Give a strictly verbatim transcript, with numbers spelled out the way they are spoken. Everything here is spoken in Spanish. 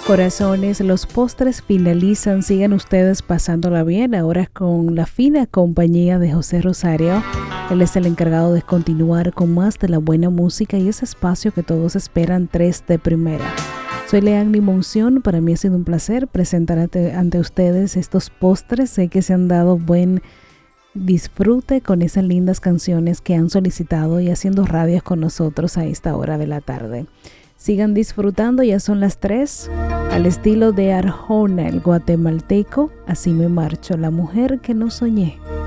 Corazones, los postres finalizan. Sigan ustedes pasándola bien. Ahora con la fina compañía de José Rosario. Él es el encargado de continuar con más de la buena música y ese espacio que todos esperan, tres de primera. Soy Leanny Monción. Para mí ha sido un placer presentar ante, ante ustedes estos postres. Sé que se han dado buen disfrute con esas lindas canciones que han solicitado y haciendo radios con nosotros a esta hora de la tarde. Sigan disfrutando, ya son las tres. Al estilo de Arjona, el guatemalteco, así me marcho, la mujer que no soñé.